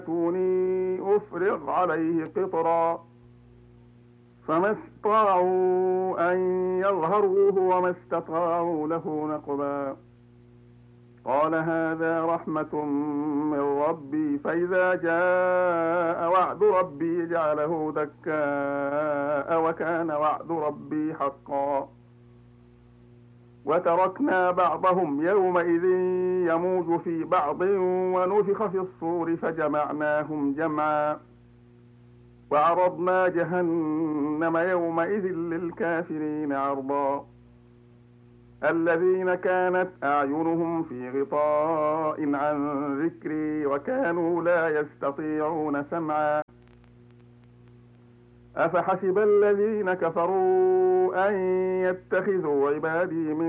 ائتوني أفرغ عليه قطرا فما استطاعوا أن يظهروه وما استطاعوا له نقبا. قال هذا رحمة من ربي فإذا جاء وعد ربي جعله دكاء وكان وعد ربي حقا. وتركنا بعضهم يومئذ يموج في بعض ونفخ في الصور فجمعناهم جمعا وعرضنا جهنم يومئذ للكافرين عرضا. الذين كانت أعينهم في غطاء عن ذكري وكانوا لا يستطيعون سمعا. أفحسب الذين كفروا أن يتخذوا عبادي من